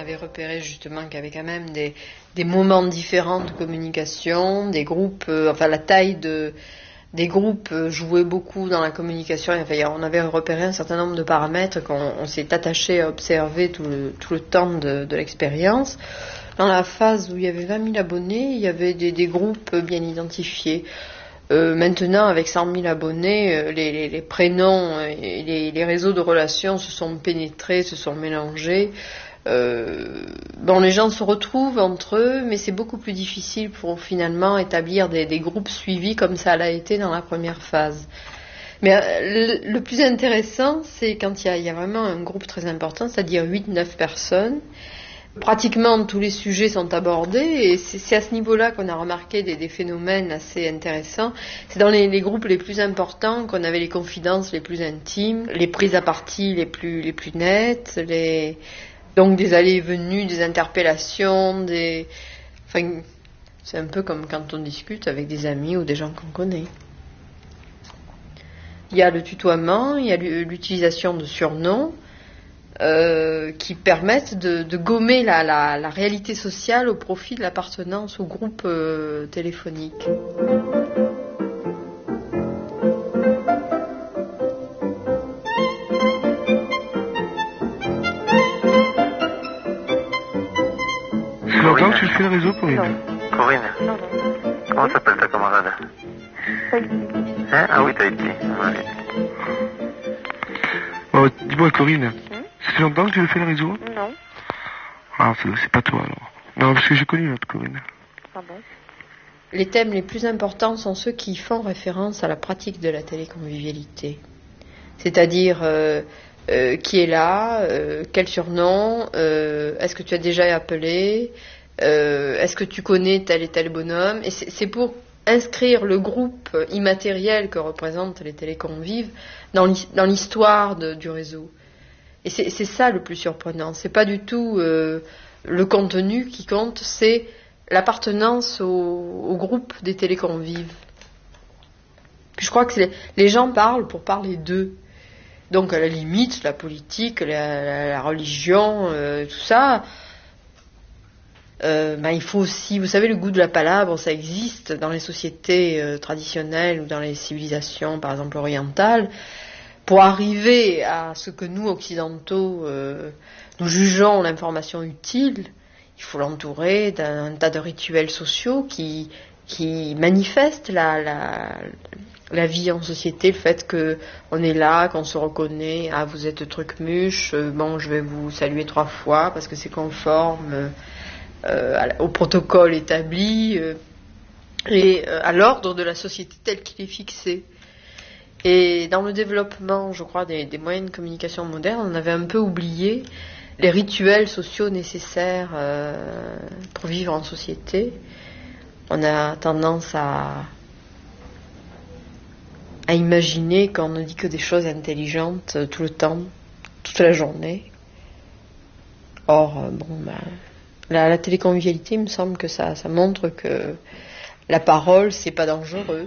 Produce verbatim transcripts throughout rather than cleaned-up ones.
avait repéré justement qu'il y avait quand même des, des moments différents de communication, des groupes, euh, enfin la taille de, des groupes jouait beaucoup dans la communication. Enfin, on avait repéré un certain nombre de paramètres qu'on on s'est attaché à observer tout le, tout le temps de, de l'expérience. Dans la phase où il y avait vingt mille abonnés, il y avait des, des groupes bien identifiés. Euh, maintenant, avec cent mille abonnés, les, les, les prénoms et les, les réseaux de relations se sont pénétrés, se sont mélangés. Euh, bon, les gens se retrouvent entre eux, mais c'est beaucoup plus difficile pour finalement établir des, des groupes suivis comme ça l'a été dans la première phase. Mais euh, le, le plus intéressant, c'est quand il y a, il y a vraiment un groupe très important, c'est-à-dire huit neuf personnes. Pratiquement tous les sujets sont abordés et c'est, c'est à ce niveau-là qu'on a remarqué des, des phénomènes assez intéressants. C'est dans les, les groupes les plus importants qu'on avait les confidences les plus intimes, les prises à partie les plus, les plus nettes, les, donc des allées et venues, des interpellations, des, enfin, c'est un peu comme quand on discute avec des amis ou des gens qu'on connaît. Il y a le tutoiement, il y a l'utilisation de surnoms. Euh, qui permettent de, de gommer la, la, la réalité sociale au profit de l'appartenance au groupe euh, téléphonique. C'est longtemps que tu fais le réseau, Corinne? Non. Corinne? Non, non. Comment s'appelle ta camarade? Tahiti. Hein? Ah oui, Tahiti. Ouais. Bon, dis-moi, Corinne. Ça fait longtemps que tu le fais le réseau? Non. Ah, c'est, c'est pas toi alors. Non, parce que j'ai connu notre Corinne. Ah bon? Les thèmes les plus importants sont ceux qui font référence à la pratique de la téléconvivialité. C'est-à-dire, euh, euh, qui est là, euh, quel surnom, euh, est-ce que tu as déjà appelé, euh, est-ce que tu connais tel et tel bonhomme. Et c'est, c'est pour inscrire le groupe immatériel que représentent les téléconvives dans, dans l'histoire de, du réseau. Et c'est, c'est ça le plus surprenant. C'est pas du tout euh, le contenu qui compte, c'est l'appartenance au, au groupe des téléconvives. Puis je crois que c'est, les gens parlent pour parler d'eux. Donc à la limite, la politique, la, la, la religion, euh, tout ça, euh, ben, il faut aussi, vous savez, le goût de la palabre, ça existe dans les sociétés euh, traditionnelles ou dans les civilisations, par exemple orientales. Pour arriver à ce que nous, occidentaux, euh, nous jugeons l'information utile, il faut l'entourer d'un tas de rituels sociaux qui, qui manifestent la, la, la vie en société, le fait qu'on est là, qu'on se reconnaît, ah vous êtes truc-muche, euh, bon je vais vous saluer trois fois parce que c'est conforme euh, au protocole établi euh, et euh, à l'ordre de la société tel qu'il est fixé. Et dans le développement, je crois, des, des moyens de communication modernes, on avait un peu oublié les rituels sociaux nécessaires euh, pour vivre en société. On a tendance à, à imaginer qu'on ne dit que des choses intelligentes tout le temps, toute la journée. Or, euh, bon, ben, la, la téléconvivialité, il me semble que ça, ça montre que la parole, c'est pas dangereux.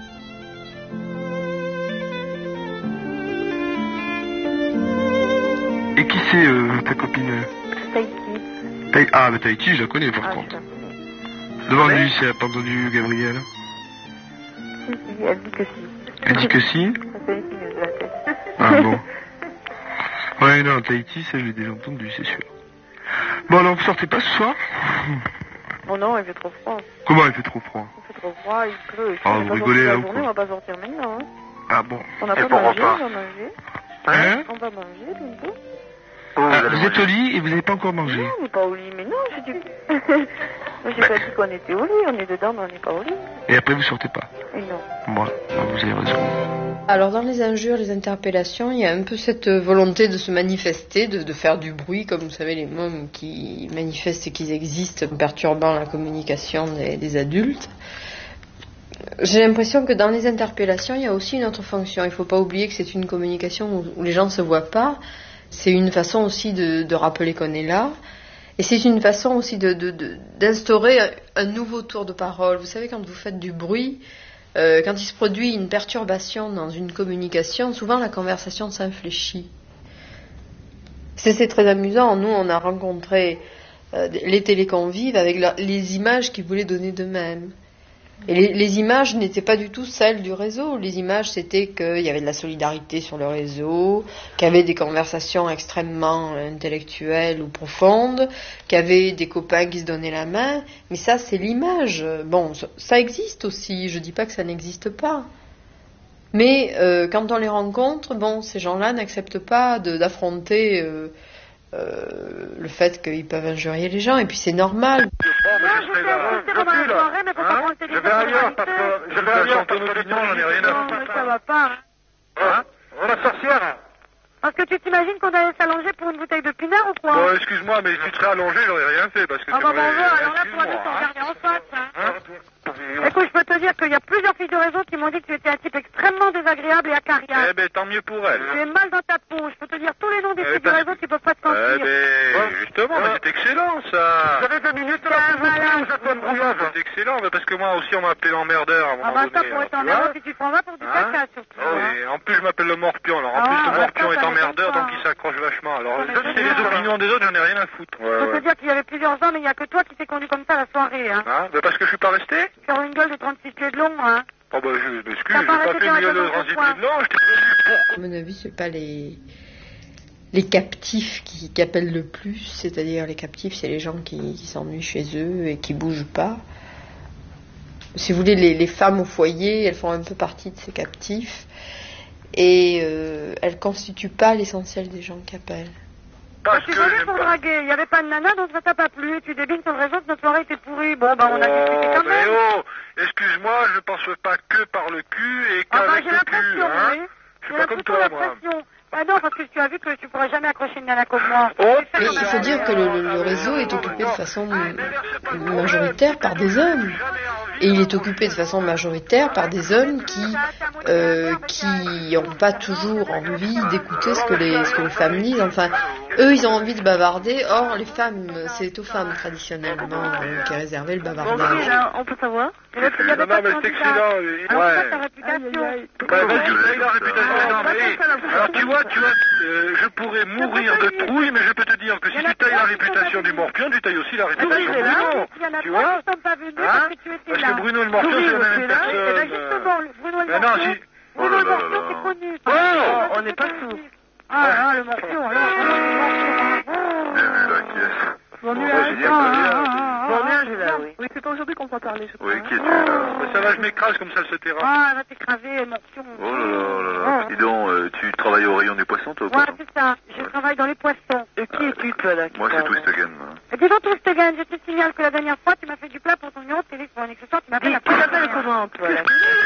Et qui c'est euh, ta copine? Tahiti. Ta- Ah, mais Tahiti, je la connais par Ah, contre. je la connais. Devant Ouais. lui, c'est pas entendu Gabriel. Si, si, elle dit que si. Elle dit que si. Ça fait une signe de la tête. Ah bon. Ouais, non, Tahiti, ça je l'ai déjà entendu, c'est sûr. Bon, alors vous sortez pas ce soir? Bon non, il fait trop froid. Comment il fait trop froid? Il fait trop froid, il pleut. Si Ah, on vous n'est pas rigolez, sorti la là, ou journée, quoi? on va pas sortir maintenant. Hein. Ah bon. On n'a Et pas pour mangé, repas on va manger. Hein? On va manger bientôt. Oh, Ah, allez vous êtes manger. au lit et vous n'avez pas encore mangé? Non, on n'est pas au lit, mais non, j'ai dit... Moi, j'ai Mais- pas dit qu'on était au lit, on est dedans, mais on n'est pas au lit. Et après vous sortez pas? Et non. Bon, vous avez raison. Alors dans les injures, les interpellations, il y a un peu cette volonté de se manifester, de, de faire du bruit, comme vous savez les mômes qui manifestent qu'ils existent, perturbant la communication des, des adultes. J'ai l'impression que dans les interpellations, il y a aussi une autre fonction. Il ne faut pas oublier que c'est une communication où, où les gens ne se voient pas. C'est une façon aussi de, de rappeler qu'on est là. Et c'est une façon aussi de, de, de, d'instaurer un, un nouveau tour de parole. Vous savez, quand vous faites du bruit, euh, quand il se produit une perturbation dans une communication, souvent la conversation s'infléchit. C'est, c'est très amusant. Nous, on a rencontré euh, les téléconvives avec la, les images qu'ils voulaient donner d'eux-mêmes. Et les, les images n'étaient pas du tout celles du réseau. Les images, c'était qu'il y avait de la solidarité sur le réseau, qu'il y avait des conversations extrêmement intellectuelles ou profondes, qu'il y avait des copains qui se donnaient la main. Mais ça, c'est l'image. Bon, ça, ça existe aussi. Je dis pas que ça n'existe pas. Mais euh, quand on les rencontre, bon, ces gens-là n'acceptent pas de, d'affronter euh, euh, le fait qu'ils peuvent injurier les gens. Et puis c'est normal. Non, je sais, je sais pendant la soirée, mais faut pas prendre le téléphone. Je vais ailleurs, parce que je vais ailleurs, ton opinion, j'en ai rien à Non, mais ça va pas. Hein. Hein? Oh, la sorcière! Parce que tu t'imagines qu'on allait s'allonger pour une bouteille de pinard ou quoi? Bon, excuse-moi, mais si tu serais allongé, j'aurais rien fait, parce que Ah c'est bah vrai. bonjour, alors là, toi, nous, t'en regarder en face, hein. Écoute, je peux te dire qu'il y a plusieurs filles de réseau qui m'ont dit que tu étais un type extrêmement désagréable et acariâtre. Eh ben, tant mieux pour elle. Tu es mal dans ta peau. Je peux te dire tous les noms des Eh filles de ben, réseau qui peuvent pas te Eh sentir. ben, justement, mais c'est excellent, ça. Vous avez deux minutes là, voilà. C'est excellent, mais parce que moi aussi, on m'a appelé l'emmerdeur à un Ah moment bah ça donné, pourrait alors, tu t'emmerder vois. si tu t'en vas pour du Hein? caca surtout. Oh, hein. et en plus, je m'appelle le morpion, alors en Ah, plus, le ah, morpion ça, est ça emmerdeur, m'étonne donc pas. il s'accroche vachement. Alors, Ça ça, c'est m'étonne les pas. opinions des autres, j'en ai rien à foutre. Je peux te dire qu'il y avait plusieurs hommes, mais il n'y a que toi qui t'es conduit comme ça la soirée. Hein. Hein? Mais parce que je suis pas resté? Faire une gueule de trente-six pieds de long, hein. Oh bah, je m'excuse, T'as j'ai pas pas arrêté fait de une faire gueule de la transit fois. de long, je t'ai prévenu. À mon avis, c'est pas les les captifs qui, qui appellent le plus, c'est-à-dire les captifs, c'est les gens qui, qui s'ennuient chez eux et qui bougent pas. Si vous voulez, les, les femmes au foyer, elles font un peu partie de ces captifs et euh, elles constituent pas l'essentiel des gens qui appellent. Parce Tu que venais j'aime pour pas. draguer, il n'y avait pas de nana, donc ça t'a pas plu. Tu débines sur le réseau que notre soirée était pourrie. Bon, bah on a discuté Oh, quand mais même. oh, excuse-moi, je pense pas que par le cul et Ah bah qu'avec j'ai le cul, l'impression, hein. oui. Je suis J'ai pas comme plutôt toi, moi. l'impression. Ah non, parce que tu as vu que tu pourrais jamais accrocher une nana comme moi. Oh, Mais il faut dire que le, le- le réseau est occupé de façon majoritaire par des hommes. Et il est occupé de façon majoritaire par des hommes qui euh, qui n'ont pas toujours envie d'écouter ce que les ce que les femmes disent. Enfin, eux, ils ont envie de bavarder. Or, les femmes, c'est aux femmes traditionnellement euh, qui est réservé le bavardage. Là, on peut savoir. Il y avait, il y avait Non, pas non, de mais c'est candidat. excellent. oui. Alors ça, Ouais. ta réputation. Bah, vas-y, paye la réputation. Oh, Non, bah, mais, ça, ça, ça, alors ça, tu ça, vois, ça, tu vois, euh, je pourrais mourir de trouille, mais je peux te dire que si Il y en a tu tailles la trois qui sont réputation pas du venus. morpion, tu tailles aussi la Eh ben, réputation il de est là, Bruno. il y en a Tu trois vois? qui sont pas venus Hein? parce que tu étais Parce là. que Bruno le morpion, Oui, c'est la c'est même là, personne. et ben justement, le- Bruno le Mais non, morpion, si. Bruno Oh le là là morpion, là. c'est connu. Oh, on n'est pas sous. Ah là, le morpion, alors. Bien vu la caisse. Bon, Bon, mieux, bah, hein. génial, Ah, très bien. ah, ah, Bon, ah, bien, ah, j'ai ah. là, oui. Oui, c'est pas aujourd'hui qu'on va parler, je crois. Oui, qui es-tu Ah. là? Mais ça va, je m'écrase comme ça, le terrain. Ah, elle va t'écraser, morpion. Oh là là là là. Dis donc, euh, tu travailles au rayon des poissons, toi, ou Ouais, pas? c'est ça. Je travaille dans les poissons. Et qui es-tu, toi, là? qui Moi, c'est parle Twistegen. moi. Et dis donc, Stegen, je te signale que la dernière fois, tu m'as fait du plat pour ton numéro de téléphone. Et que ce soir, tu m'appelles Dis, la tu t'appelles première. comment, toi, là?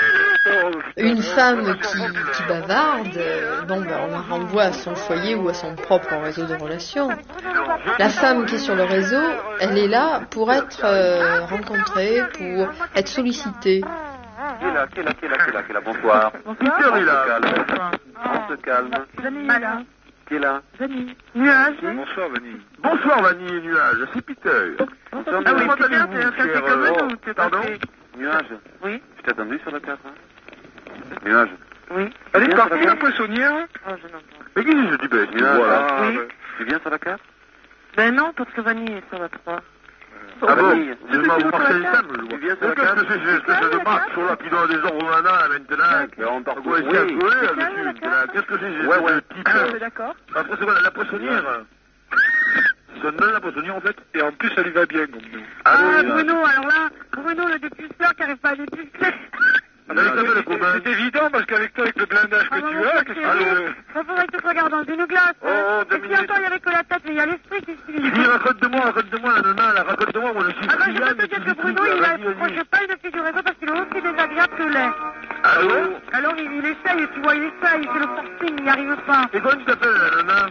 Une femme qui, qui bavarde, euh, bon, ben, on la renvoie à son foyer ou à son propre réseau de relations. La femme qui est sur le réseau, elle est là pour être euh, rencontrée, pour être sollicitée. Qui est là, qui est là, qui est là, qui est là, qui est là? Bonsoir. Bonsoir. Qui est là? Bonsoir. On se calme. Vanille, là. Qui est là? Vanille. Nuage. Bonsoir, Vanille. Bonsoir, Vanille et Nuage. C'est Peter. Ah oui, Peter, c'est un café comme nous, c'est Pardon? parfait. Nuage. Oui. Je t'ai attendu sur la carte, hein? Nuage. Oui. Elle est Bien, partie, ça va la bien. poissonnière? Oh, je n'entends. Mais qui je dis, ben, Nuage. Voilà. Oui. bah, Tu viens sur la carte? Ben non, parce que Vanille est sur la trois. Ah bon? Vanille. Je C'est m'en sur la marche les carte. femmes, je vois. Tu viens sur la carte? Qu'est-ce que c'est, cette espèce de marque sur là qui donne des ordres maintenant, maintenant? Mais on part quoi, ici à couler, là-dessus? Qu'est-ce que c'est, Ouais, ouais. ce type? Ah, d'accord. Après, c'est quoi, la poissonnière? C'est une belle, la poissonnière, en fait? Et en plus, ça lui va bien, comme nous. Ah, oui, Bruno, alors là, Bruno, le dépulseur qui n'arrive pas à dépuceler. Ah, mais comment le copain? C'est évident, parce qu'avec toi, avec le blindage que Ah, tu maman, as, c'est qu'est-ce terrible. que... Ça faudrait que tu te regardes dans une glace. Oh, oh, deux Et puis minutes. attends, il y avait que la tête, mais il y a l'esprit qui suit. Dis, raconte-moi, raconte-moi, la nana, là, raconte-moi, moi, je suis Ah bah je friand, peux te mais dire tu que dis Bruno, tout, il là, a vas-y, vas-y. je pas une fille du réseau parce qu'il est aussi désagréable que l'est. Allô? Alors il, il essaye, tu vois, il essaye, il fait le forcing, il n'y arrive pas. Et comment tu t'appelles, la nana?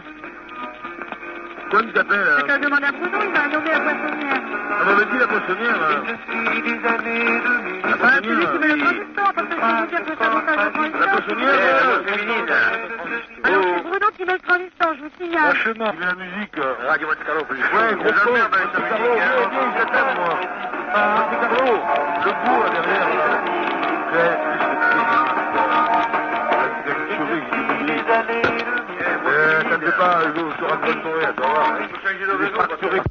Comment tu t'appelles, C'est qu'à hein? demander à Bruno, il m'a nommé la poissonnière. Ah, bah, vas-y, la poissonnière, hein. La Voilà, c'est lui qui poissonnière. met le transistor, parce que je peux vous dire que ça monte à le transistor. La poissonnière, euh, féminine. Alors Oh. c'est Bruno qui met le transistor, je vous signale. Franchement. Tu mets la musique. euh. Radio Monte Carlo, faut que je- Ouais, gros con, avec sa musique, hein. Je t'aime, moi. Monte Carlo, le beau, là, derrière. Ouais, plus que- Euh, ça me fait pas pas, je suis en train de mourir, ça va. Il faut changer de réseau.